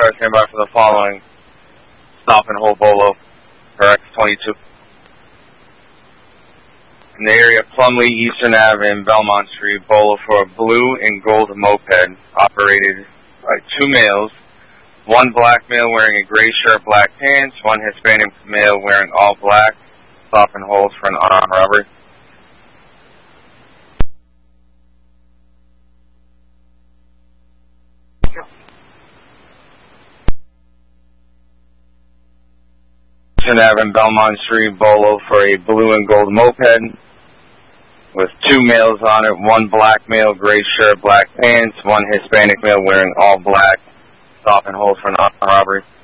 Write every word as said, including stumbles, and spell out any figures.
car stand by for the following stop and hold Bolo for X twenty-two. In the area of Plumley, Eastern Avenue, and Belmont Street, Bolo for a blue and gold moped operated by two males, one black male wearing a gray shirt, black pants, one Hispanic male wearing all black. Stop and hold for an unarmed robbery. Eastern Avenue, Belmont Street, Bolo for a blue and gold moped with two males on it, one black male, gray shirt, black pants, one Hispanic male wearing all black. Stop and hold for an unarmed robbery.